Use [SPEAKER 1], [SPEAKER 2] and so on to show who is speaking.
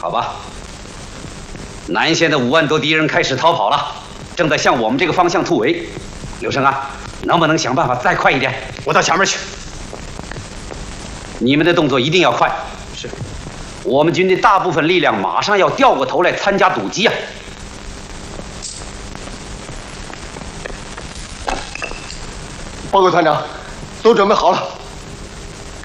[SPEAKER 1] 好吧。南线的5万多敌人开始逃跑了，正在向我们这个方向突围。刘胜啊，能不能想办法再快一点？
[SPEAKER 2] 我到前面去。
[SPEAKER 1] 你们的动作一定要快。
[SPEAKER 2] 是。
[SPEAKER 1] 我们军队大部分力量马上要掉过头来参加堵击啊！
[SPEAKER 2] 报告团长，都准备好了。